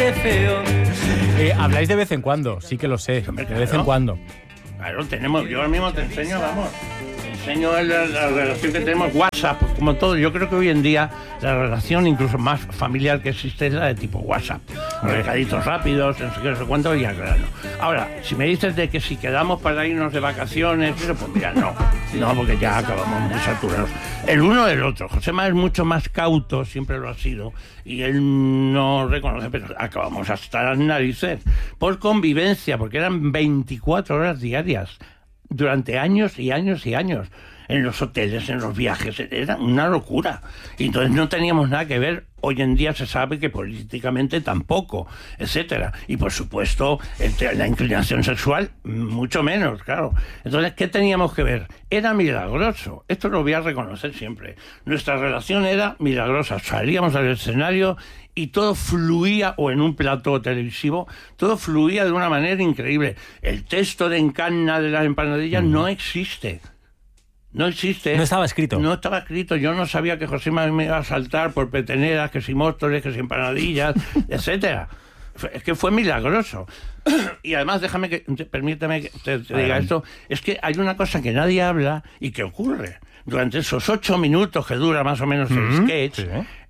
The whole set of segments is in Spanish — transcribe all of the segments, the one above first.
qué feo. Habláis de vez en cuando, sí que lo sé, Hombre, de vez claro. en cuando. Claro, tenemos, yo ahora mismo te enseño, vamos. Te enseño la relación que tenemos, WhatsApp, pues como todo. Yo creo que hoy en día la relación incluso más familiar que existe es la de tipo WhatsApp. Recaditos rápidos, no sé qué, no sé cuánto, y al grano. Ahora, si me dices de que si quedamos para irnos de vacaciones, pero pues mira, no. No, porque ya acabamos muy saturados. El uno del otro. Josema es mucho más cauto, siempre lo ha sido, y él no reconoce, pero acabamos hasta las narices. Por convivencia, porque eran 24 horas diarias, durante años y años y años, en los hoteles, en los viajes, era una locura. Y entonces no teníamos nada que ver. Hoy en día se sabe que políticamente tampoco, etcétera. Y por supuesto, la inclinación sexual, mucho menos, claro. Entonces, ¿qué teníamos que ver? Era milagroso. Esto lo voy a reconocer siempre. Nuestra relación era milagrosa. Salíamos al escenario y todo fluía, o en un plató televisivo, todo fluía de una manera increíble. El texto de Encarna de las empanadillas no existe. No existe. No estaba escrito. No estaba escrito. Yo no sabía que Josema me iba a saltar por peteneras, que si Móstoles, que si empanadillas, etcétera. Es que fue milagroso. Y además, permíteme que te diga esto, es que hay una cosa que nadie habla y que ocurre. Durante esos 8 minutos que dura más o menos el sketch,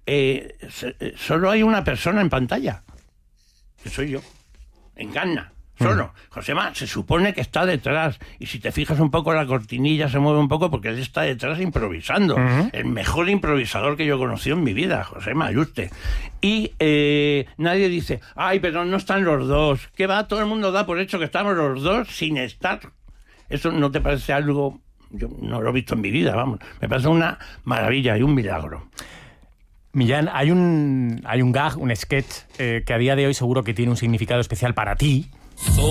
solo hay una persona en pantalla, que soy yo, Encarna. Solo. Josema se supone que está detrás. Y si te fijas un poco, la cortinilla se mueve un poco porque él está detrás improvisando. El mejor improvisador que yo he conocido en mi vida, Josema Ayuste. Y nadie dice, ay, pero no están los dos. ¿Qué va? Todo el mundo da por hecho que estamos los dos sin estar. ¿Eso no te parece algo? Yo no lo he visto en mi vida, vamos. Me parece una maravilla y un milagro. Millán, hay un gag, un sketch que a día de hoy seguro que tiene un significado especial para ti.